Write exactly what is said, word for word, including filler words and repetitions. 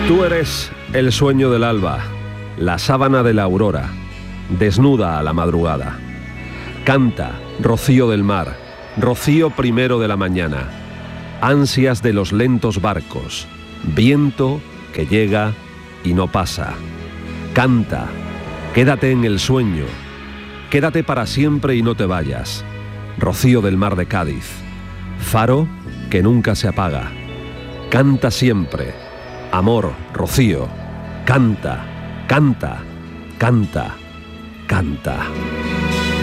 Tú eres el sueño del alba, la sábana de la aurora, desnuda a la madrugada. Canta, rocío del mar, rocío primero de la mañana, ansias de los lentos barcos, viento que llega y no pasa. Canta, quédate en el sueño, quédate para siempre y no te vayas. Rocío del mar de Cádiz, faro que nunca se apaga. Canta siempre, amor, rocío, canta, canta, canta, canta.